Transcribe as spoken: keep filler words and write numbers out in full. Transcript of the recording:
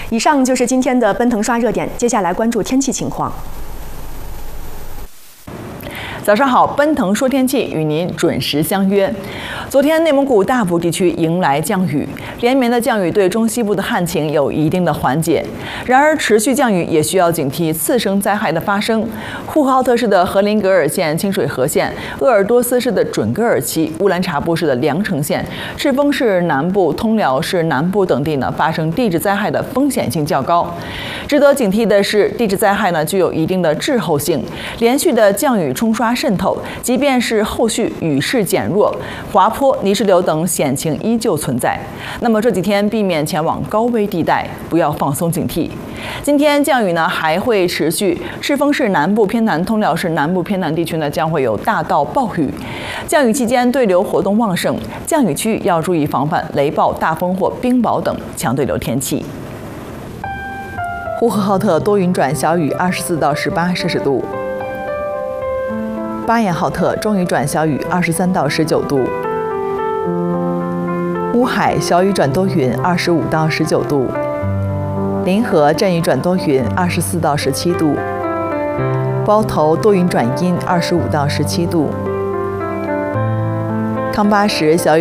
以上就是今天的奔腾刷热点，接下来关注天气情况。 早上好，奔腾说天气与您准时相约。昨天内蒙古大部地区迎来降雨，连绵的降雨对中西部的旱情有一定的缓解。然而，持续降雨也需要警惕次生灾害的发生。呼和浩特市的和林格尔县清水河县、鄂尔多斯市的准噶尔旗、乌兰察布市的凉城县、赤峰市南部、通辽市南部等地呢，发生地质灾害的风险性较高。值得警惕的是，地质灾害呢具有一定的滞后性，连续的降雨冲刷渗透，即便是后续雨势减弱，滑坡、泥石流等险情依旧存在。那么这几天避免前往高危地带，不要放松警惕。今天降雨呢还会持续，赤峰市南部偏南、通辽市南部偏南地区呢将会有大到暴雨。降雨期间对流活动旺盛，降雨区要注意防范雷暴、大风或冰雹等强对流天气。呼和浩特多云转小雨，二十四到十八摄氏度。巴彦浩特中雨转小雨，二十三到十九度。乌海小雨转多云，二十五到十九度。临河阵雨转多云，二十四到十七度。包头多云转阴，二十五到十七度。康巴什小雨